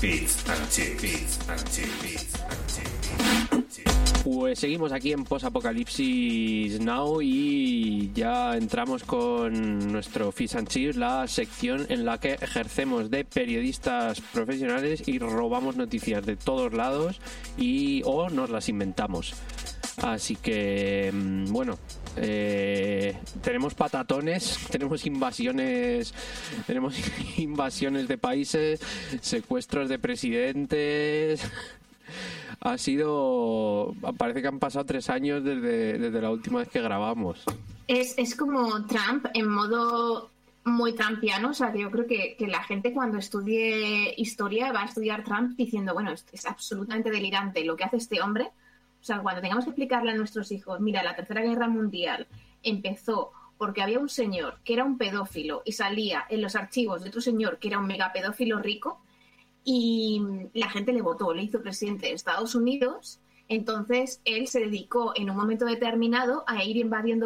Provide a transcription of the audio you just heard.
Pues seguimos aquí en Post-Apocalipsis Now y ya entramos con nuestro Fish and Chips, la sección en la que ejercemos de periodistas profesionales y robamos noticias de todos lados o nos las inventamos. Así que, bueno, tenemos patatones, tenemos invasiones de países, secuestros de presidentes. Parece que han pasado 3 años desde la última vez que grabamos. Es como Trump en modo muy trumpiano, o sea, que yo creo que la gente cuando estudie historia va a estudiar Trump diciendo, bueno, es absolutamente delirante lo que hace este hombre. O sea, cuando tengamos que explicarle a nuestros hijos, mira, la Tercera Guerra Mundial empezó porque había un señor que era un pedófilo y salía en los archivos de otro señor que era un megapedófilo rico y la gente le votó, le hizo presidente de Estados Unidos, entonces él se dedicó en un momento determinado a ir invadiendo